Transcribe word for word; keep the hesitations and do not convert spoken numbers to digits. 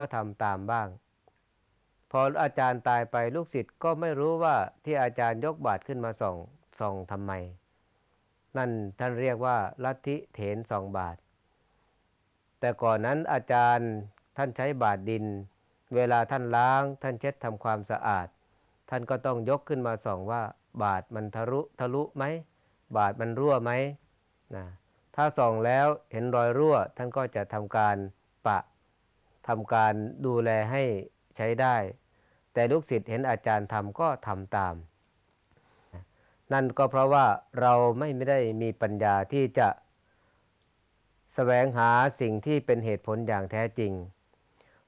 ก็ทำตามบ้างพออาจารย์ตายไปลูกศิษย์ก็ไม่รู้ว่าที่อาจารย์ยกบาตรขึ้นมาส่องส่องทำไมนั่นท่านเรียกว่าลัทธิเถรส่องบาตรแต่ก่อนนั้นอาจารย์ท่านใช้บาตรดินเวลาท่านล้างท่านเช็ดทำความสะอาดท่านก็ต้องยกขึ้นมาส่องว่าบาตรมันทะลุทะลุไหมบาตรมันรั่วไหมนะถ้าส่องแล้วเห็นรอยรั่วท่านก็จะทำการปะทำการดูแลให้ใช้ได้แต่ลูกศิษย์เห็นอาจารย์ทำก็ทำตามนั่นก็เพราะว่าเราไม่ได้มีปัญญาที่จะแสวงหาสิ่งที่เป็นเหตุผลอย่างแท้จริง